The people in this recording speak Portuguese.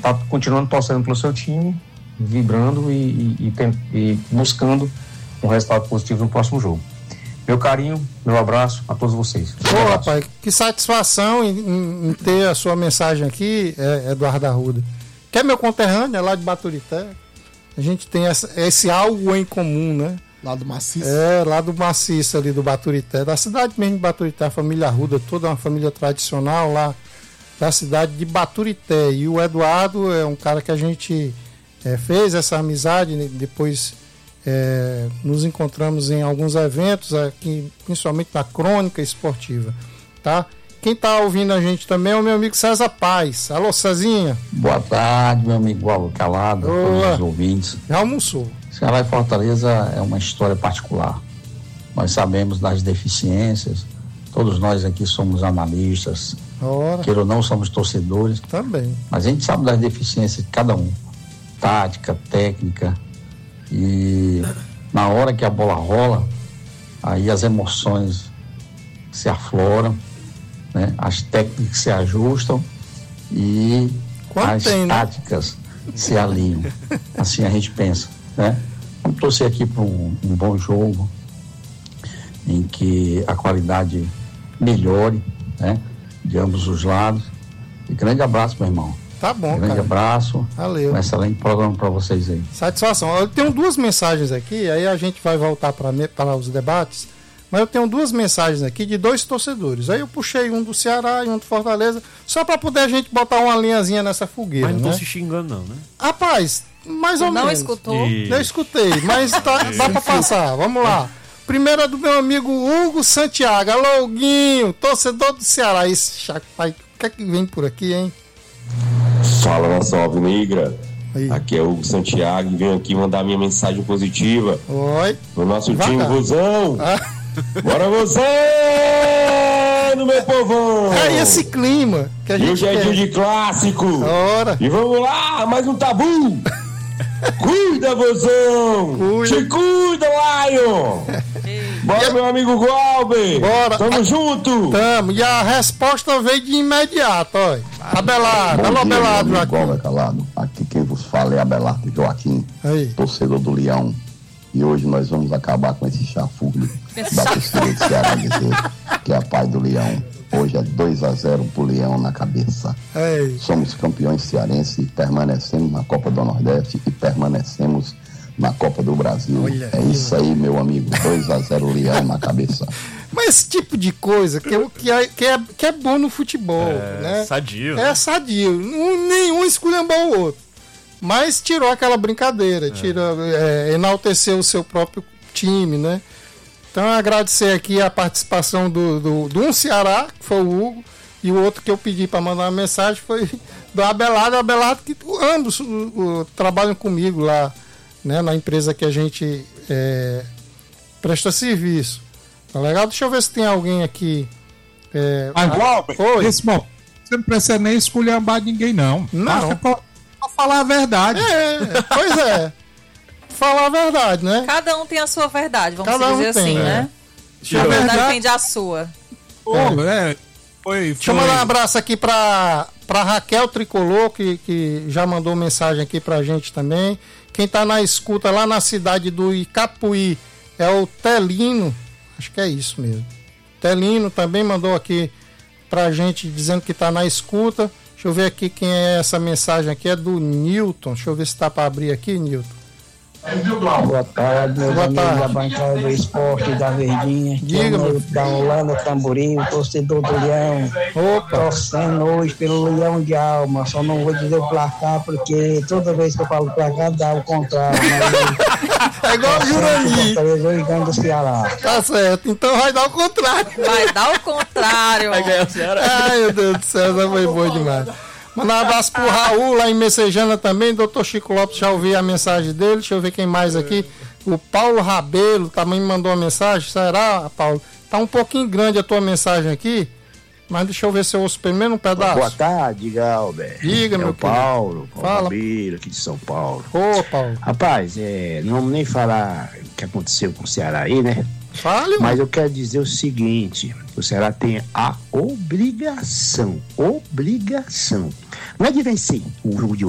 tá continuando torcendo pelo seu time, vibrando e buscando um resultado positivo no próximo jogo. Meu carinho, meu abraço a todos vocês. Ô, rapaz, que satisfação em ter a sua mensagem aqui, Eduardo Arruda, que é meu conterrâneo, é lá de Baturité. A gente tem esse algo em comum, né? Lá do Maciço. Lá do Maciço, ali do Baturité, da cidade mesmo de Baturité, a família Arruda, toda uma família tradicional lá da cidade de Baturité. E o Eduardo é um cara que a gente fez essa amizade, depois nos encontramos em alguns eventos aqui, principalmente na crônica esportiva, tá? Quem tá ouvindo a gente também é o meu amigo César Paz. Alô, Cezinha. Boa tarde, meu amigo Álvaro Calado, todos os ouvintes. Já almoçou? Ceará e Fortaleza é uma história particular. Nós sabemos das deficiências, todos nós aqui somos analistas, queira ou não, somos torcedores. Também. Mas a gente sabe das deficiências de cada um, tática, técnica, e na hora que a bola rola, aí as emoções se afloram, né? As técnicas se ajustam e as táticas se alinham. Assim a gente pensa, né? Vamos torcer aqui para um bom jogo em que a qualidade melhore, né? De ambos os lados. E grande abraço, meu irmão. Tá bom, grande abraço. Valeu. Um excelente programa para vocês aí. Satisfação. Eu tenho duas mensagens aqui, aí a gente vai voltar para os debates, mas eu tenho duas mensagens aqui de dois torcedores. Aí eu puxei um do Ceará e um do Fortaleza, só para poder a gente botar uma linhazinha nessa fogueira. Mas não né? tô se xingando não, né? Rapaz, mais ou menos. Não escutou? Eu escutei, mas dá para passar. Vamos lá. Primeiro é do meu amigo Hugo Santiago. Alô, Huguinho, torcedor do Ceará. Esse pai, o que é que vem por aqui, hein? Fala, nação alvinegra. Aqui é o Hugo Santiago e venho aqui mandar minha mensagem positiva. Oi. Pro nosso time, Vozão. Bora, Vozão! No meu povão! É esse clima que a gente. E hoje é dia de clássico. Ora. E vamos lá, mais um tabu. Cuida, Vozão! Te cuida, Lion! Bora, meu amigo Glauber! Bora! Tamo junto! Tamo! E a resposta veio de imediato, olha. Abelardo! Alô, Abelardo, Joaquim! Glauber Calado. Aqui quem vos fala é Abelardo Joaquim, torcedor do Leão. E hoje nós vamos acabar com esse chafurdo da torcida do Ceará dizer que é a paz do Leão. Hoje é 2-0 pro Leão na cabeça. Somos campeões cearenses e permanecemos na Copa do Nordeste e permanecemos na Copa do Brasil. Isso aí, meu amigo. 2-0 Leão na cabeça. Mas esse tipo de coisa que é bom no futebol, né? Sadio. É sadio. Nenhum esculhambou o outro. Mas tirou aquela brincadeira, enalteceu o seu próprio time, né? Então, agradecer aqui a participação do um Ceará, que foi o Hugo, e o outro que eu pedi para mandar uma mensagem foi do Abelardo. Abelardo, que ambos trabalham comigo lá, né, na empresa que a gente presta serviço. Tá legal? Deixa eu ver se tem alguém aqui. Mas, Glauber, nesse momento, você não precisa nem esculhambar ninguém, não. Não. Pra falar a verdade. Pois é. Falar a verdade, né? Cada um tem a sua verdade, vamos Cada dizer assim, né? A verdade defende a sua. Deixa eu mandar um abraço aqui pra Raquel Tricolor, que já mandou mensagem aqui pra gente também. Quem tá na escuta lá na cidade do Icapuí é o Telino, acho que é isso mesmo. Telino também mandou aqui pra gente dizendo que tá na escuta. Deixa eu ver aqui quem é essa mensagem aqui, é do Newton. Deixa eu ver se tá para abrir aqui, Newton. Boa tarde, meus amigos da bancada do esporte da Verdinha. Diga-me. Da Holanda Tamboril, torcedor do Leão. Torcendo hoje pelo Leão de alma. Só não vou dizer o placar, porque toda vez que eu falo placar dá o contrário. É igual o Jurani. Hoje ganha do Ceará. Tá certo, então vai dar o contrário. Vai dar o contrário. Vai ganhar o Ceará. Ai, meu Deus do céu, essa foi boa demais. Mandar um abraço pro Raul lá em Messejana também. Doutor Chico Lopes, já ouvi a mensagem dele. Deixa eu ver quem mais aqui. O Paulo Rabelo também me mandou uma mensagem. Será, Paulo? Tá um pouquinho grande a tua mensagem aqui, mas deixa eu ver se eu ouço pelo menos um pedaço. Boa tarde, Galber. Diga, meu Paulo Fala. Rabelo, aqui de São Paulo. Ô, Paulo. Rapaz, não vamos nem falar o que aconteceu com o Ceará aí, né? Fale, mas eu quero dizer o seguinte: o Ceará tem a obrigação, não é de vencer o jogo de